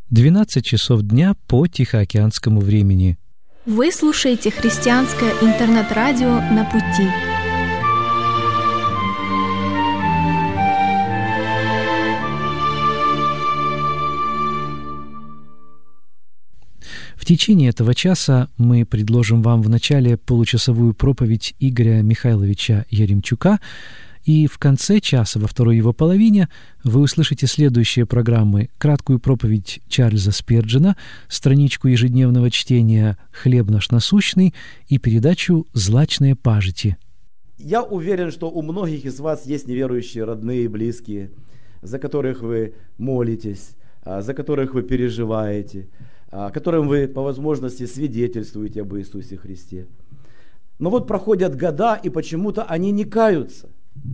12 часов дня по Тихоокеанскому времени. Вы слушаете христианское интернет-радио «На пути». В течение этого часа мы предложим вам в начале получасовую проповедь Игоря Михайловича Яремчука, и в конце часа, во второй его половине, вы услышите следующие программы: краткую проповедь Чарльза Спирджена, страничку ежедневного чтения «Хлеб наш насущный» и передачу «Злачные пажити». Я уверен, что у многих из вас есть неверующие родные и близкие, за которых вы молитесь, за которых вы переживаете, которым вы по возможности свидетельствуете об Иисусе Христе. Но вот проходят года, и почему-то они не каются.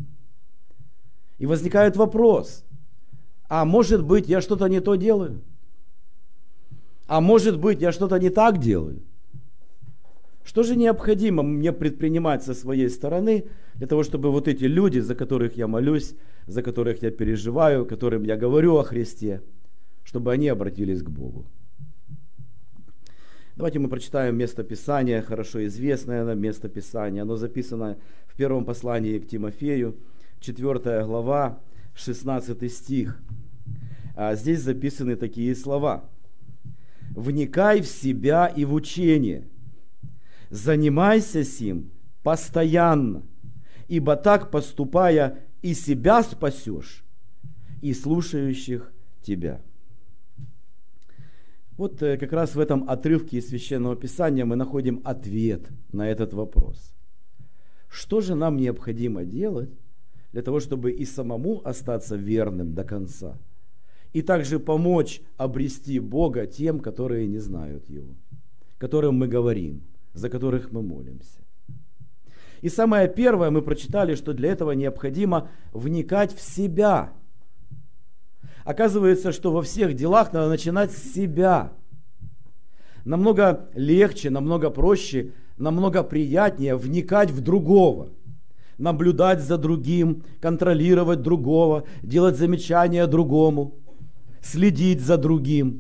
И возникает вопрос: а может быть, я что-то не то делаю? А может быть, я что-то не так делаю? Что же необходимо мне предпринимать со своей стороны для того, чтобы вот эти люди, за которых я молюсь, за которых я переживаю, которым я говорю о Христе, чтобы они обратились к Богу? Давайте мы прочитаем местописание, хорошо известное нам местописание. Оно записано в первом послании к Тимофею, 4 глава, 16 стих. Здесь записаны такие слова: «Вникай в себя и в учение, занимайся сим постоянно, ибо так поступая и себя спасешь, и слушающих тебя». Вот как раз в этом отрывке из Священного Писания мы находим ответ на этот вопрос. Что же нам необходимо делать для того, чтобы и самому остаться верным до конца, и также помочь обрести Бога тем, которые не знают Его, которым мы говорим, за которых мы молимся? И самое первое, мы прочитали, что для этого необходимо вникать в себя. Оказывается, что во всех делах надо начинать с себя. Намного легче, намного проще, намного приятнее вникать в другого, наблюдать за другим, контролировать другого, делать замечания другому, следить за другим.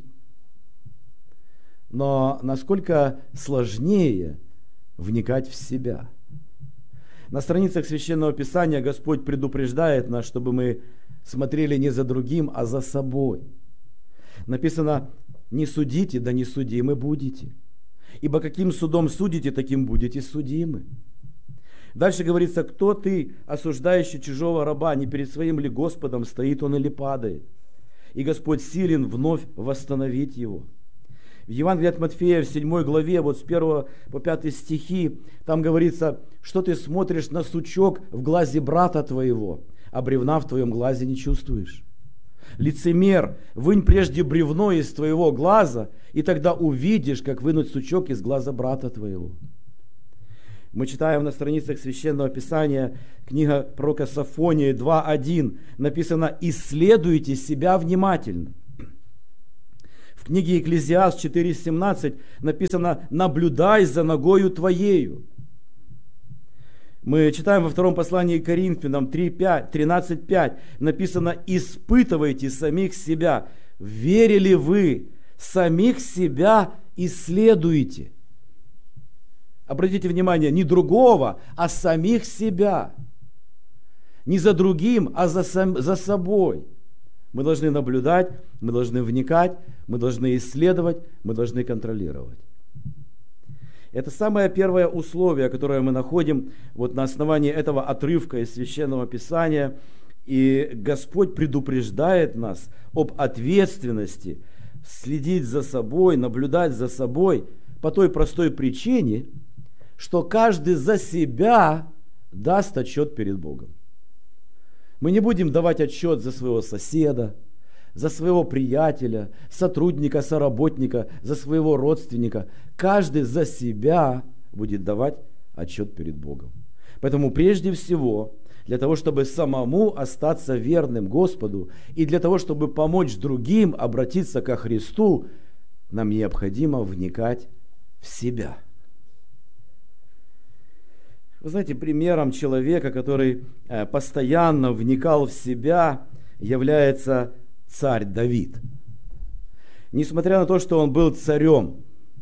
Но насколько сложнее вникать в себя? На страницах Священного Писания Господь предупреждает нас, чтобы мы смотрели не за другим, а за собой. Написано: «Не судите, да не судимы будете, ибо каким судом судите, таким будете судимы». Дальше говорится: «Кто ты, осуждающий чужого раба, не перед своим ли Господом стоит он или падает? И Господь силен вновь восстановить его». В Евангелии от Матфея, в 7 главе, вот с 1 по 5 стихи, там говорится: «Что ты смотришь на сучок в глазе брата твоего, а бревна в твоем глазе не чувствуешь? Лицемер, вынь прежде бревно из твоего глаза, и тогда увидишь, как вынуть сучок из глаза брата твоего». Мы читаем на страницах Священного Писания, книга пророка Софонии 2:1, написано: «Исследуйте себя внимательно». В книге Екклезиаст 4:17 написано: «Наблюдай за ногою твоею». Мы читаем во втором послании к Коринфянам 13:5, написано: «Испытывайте самих себя, верили вы, самих себя исследуйте». Обратите внимание, не другого, а самих себя. Не за другим, а за собой. Мы должны наблюдать, мы должны вникать, мы должны исследовать, мы должны контролировать. Это самое первое условие, которое мы находим вот на основании этого отрывка из Священного Писания. И Господь предупреждает нас об ответственности следить за собой, наблюдать за собой по той простой причине, что каждый за себя даст отчет перед Богом. Мы не будем давать отчет за своего соседа, за своего приятеля, сотрудника, соработника, за своего родственника. Каждый за себя будет давать отчет перед Богом. Поэтому прежде всего, для того, чтобы самому остаться верным Господу и для того, чтобы помочь другим обратиться ко Христу, нам необходимо вникать в себя. Вы знаете, примером человека, который постоянно вникал в себя, является царь Давид. несмотря на то, что он был царем,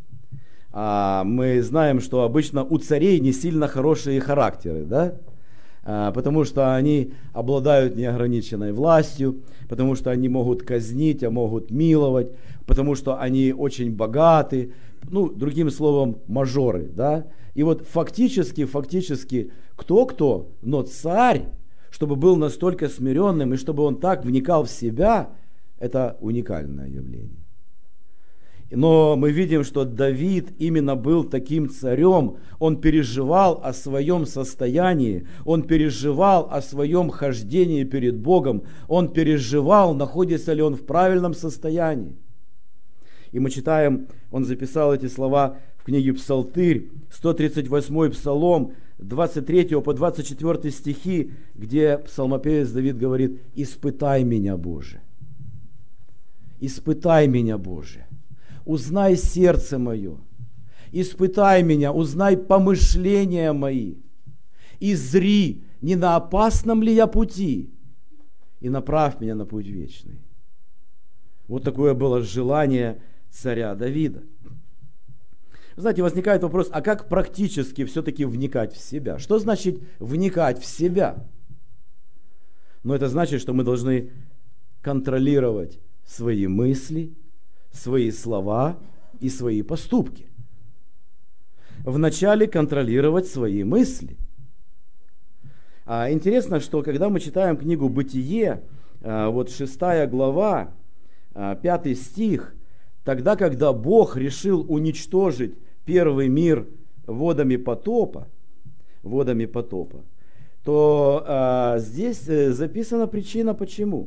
мы знаем, что обычно у царей не сильно хорошие характеры, да? Потому что они обладают неограниченной властью, потому что они могут казнить, а могут миловать, потому что они очень богаты, другим словом, мажоры, да? И вот фактически, кто, но царь, чтобы был настолько смиренным и чтобы он так вникал в себя, это уникальное явление. Но мы видим, что Давид именно был таким царем, он переживал о своем состоянии, он переживал о своем хождении перед Богом, он переживал, находится ли он в правильном состоянии. И мы читаем, он записал эти слова в книге Псалтырь, 138 Псалом, 23 по 24 стихи, где псалмопевец Давид говорит: «Испытай меня, Боже, испытай меня, Боже, узнай сердце мое, испытай меня, узнай помышления мои, и зри, не на опасном ли я пути, и направь меня на путь вечный». Вот такое было желание царя Давида. Знаете, возникает вопрос, а как практически все-таки вникать в себя? Что значит вникать в себя? Это значит, что мы должны контролировать свои мысли, свои слова и свои поступки. Вначале контролировать свои мысли. Интересно, что когда мы читаем книгу «Бытие», 6 глава, 5 стих, тогда, когда Бог решил уничтожить первый мир водами потопа, то здесь записана причина, почему.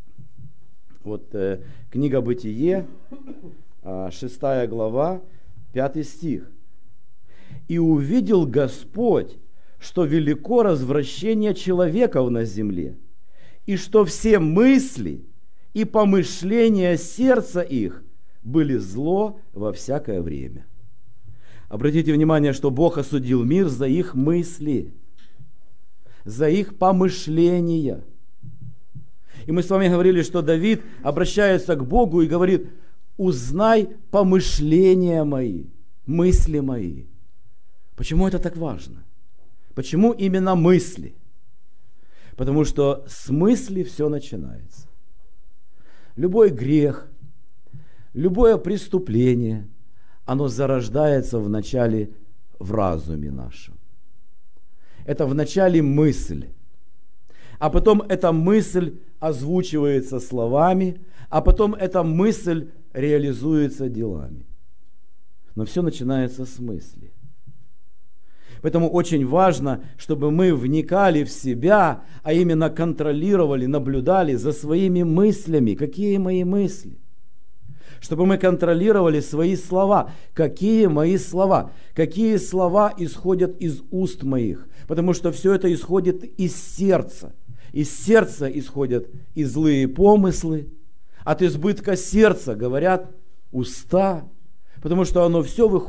Книга «Бытие», 6 глава, 5 стих. «И увидел Господь, что велико развращение человеков на земле, и что все мысли и помышления сердца их были зло во всякое время». Обратите внимание, что Бог осудил мир за их мысли, за их помышления. И мы с вами говорили, что Давид обращается к Богу и говорит: «Узнай помышления мои, мысли мои». Почему это так важно? Почему именно мысли? Потому что с мысли все начинается. Любой грех, любое преступление, оно зарождается вначале в разуме нашем. Это вначале мысль. А потом эта мысль озвучивается словами, а потом эта мысль реализуется делами. Но все начинается с мысли. Поэтому очень важно, чтобы мы вникали в себя, а именно контролировали, наблюдали за своими мыслями. Какие мои мысли? Чтобы мы контролировали свои слова. Какие мои слова? Какие слова исходят из уст моих? Потому что все это исходит из сердца. Из сердца исходят и злые помыслы. От избытка сердца говорят уста. Потому что оно все выходит